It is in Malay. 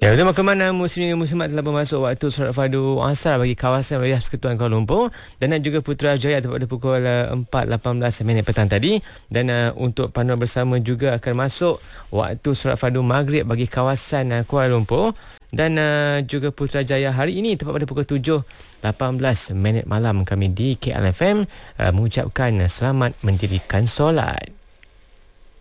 Ya, betul makluman muslimat telah bermasuk waktu solat fardu asar bagi kawasan wilayah Persekutuan Kuala Lumpur dan juga Putrajaya pada pukul 4.18 petang tadi, dan untuk panduan bersama juga akan masuk waktu solat fardu maghrib bagi kawasan Kuala Lumpur dan juga Putrajaya hari ini tepat pada pukul 7.18 malam. Kami di KLFM mengucapkan selamat mendirikan solat.